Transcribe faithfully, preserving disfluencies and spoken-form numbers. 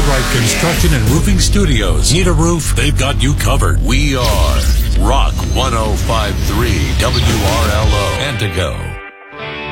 Albright Construction and Roofing Studios. Need a roof? They've got you covered. We are Rock one oh five point three W R L O, Antigo.